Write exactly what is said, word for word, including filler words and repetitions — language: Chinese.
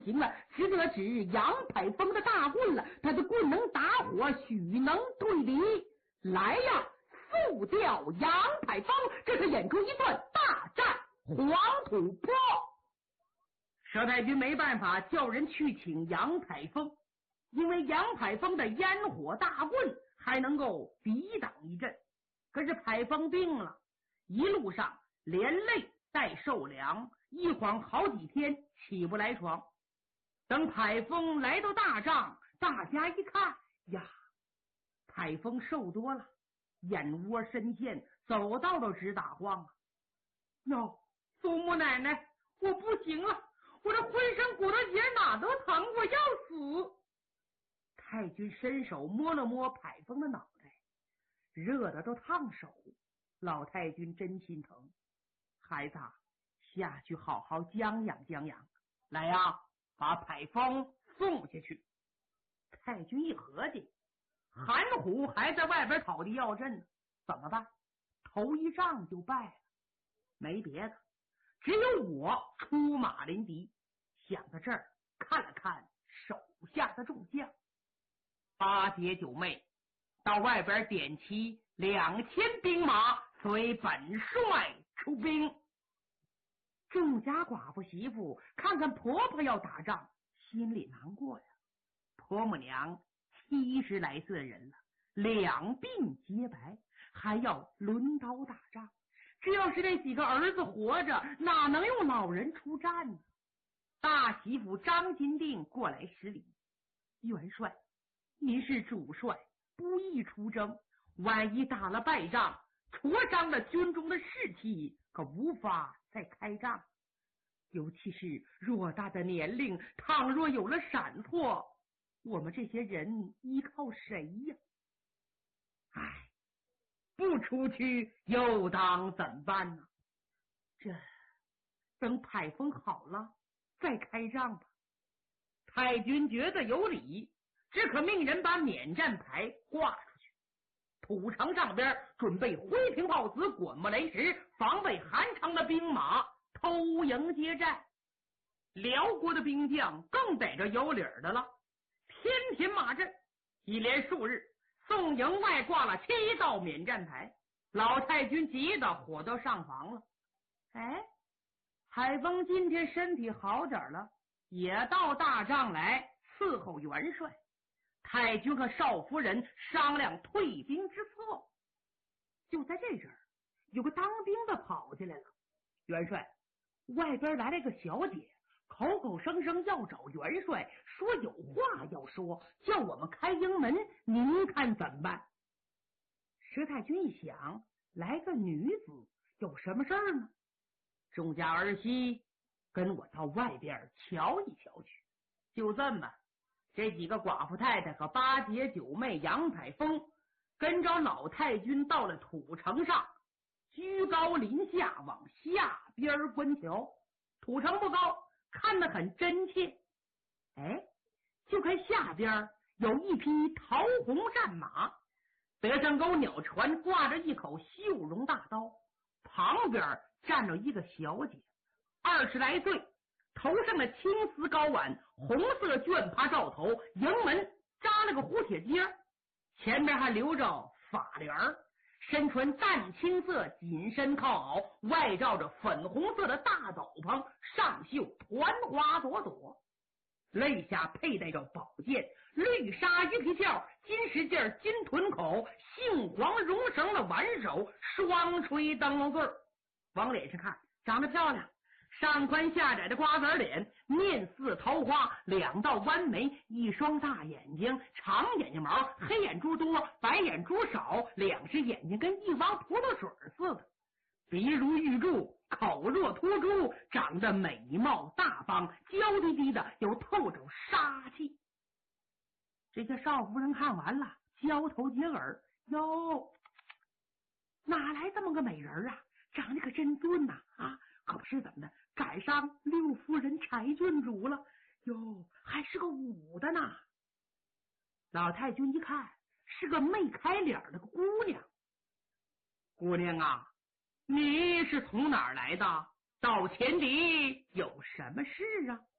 行了，只得指杨排风的大棍了，他的棍能打火，许能对敌。来呀，速调杨排风，这是演出一段大战黄土坡。佘太君没办法，叫人去请杨排风，因为杨排风的烟火大棍还能够抵挡一阵。可是排风病了，一路上连累带受凉，一晃好几天起不来床。等排风来到大帐，大家一看呀，排风瘦多了，眼窝深陷，走道都直打晃啊！哟，祖母奶奶，我不行了，我这浑身骨头节哪都疼，我要死！太君伸手摸了摸排风的脑袋，热的都烫手。老太君真心疼，孩子下去好好将养将养，来呀，把排风送下去。太君一合计，韩虎还在外边讨地要阵呢，怎么办？头一仗就败了，没别的，只有我出马临敌。想到这儿，看了看手下的众将，八姐九妹到外边点齐两千兵马，随本帅出兵。众家寡妇媳妇看看婆婆要打仗，心里难过呀。婆母娘七十来岁的人了，两鬓洁白，还要抡刀打仗。只要是那几个儿子活着，哪能用老人出战呢？大媳妇张金定过来施礼，元帅，您是主帅，不宜出征，万一打了败仗，挫伤了军中的士气，可无法再开仗。尤其是偌大的年龄，倘若有了闪错，我们这些人依靠谁呀？唉，不出去又当怎办呢？这等排风好了再开仗吧。太君觉得有理，只可命人把免战牌挂出去，土城上边准备灰瓶炮子、滚木雷石，防备韩昌的兵马偷营接战。辽国的兵将更逮着有理的了，天天马阵，一连数日，宋营外挂了七道免战牌。老太君急得火都上房了。哎，海风今天身体好点了，也到大帐来伺候元帅。太君和少夫人商量退兵之策。就在这阵儿，有个当兵的跑进来了。元帅，外边来了一个小姐，口口声声要找元帅，说有话要说，叫我们开营门，您看怎么办？佘太君一想，来个女子有什么事儿呢？众家儿媳，跟我到外边瞧一瞧去。就这么，这几个寡妇太太和八姐九妹杨排风跟着老太君到了土城上，居高临下往下边观瞧。土城不高，看得很真切。哎，就看下边有一匹桃红战马，德胜沟鸟船挂着一口绣绒大刀，旁边站着一个小姐，二十来岁，头上的青丝高挽，红色绢帕罩头，营门扎了个蝴蝶结，前面还留着发帘儿，身穿淡青色紧身靠袄，外罩着粉红色的大斗篷，上绣团花朵朵，肋下佩戴着宝剑，绿纱鱼皮鞘，金石镜，金臀口，杏黄绒绳的挽手，双垂灯笼坠，往脸上看长得漂亮，上宽下窄的瓜子脸，面似桃花，两道弯眉，一双大眼睛，长眼睛毛，黑眼珠多，白眼珠少，两只眼睛跟一汪葡萄水似的，鼻如玉柱，口若秃珠，长得美貌大方，娇滴滴的，又透着杀气。这些少夫人看完了，交头接耳，哟，哪来这么个美人啊？长得可真俊呐！啊，可不是怎么的，赶上六夫人柴郡主了哟，还是个武的呢。老太君一看，是个媚开脸的姑娘。姑娘啊，你是从哪儿来的？到前敌有什么事啊？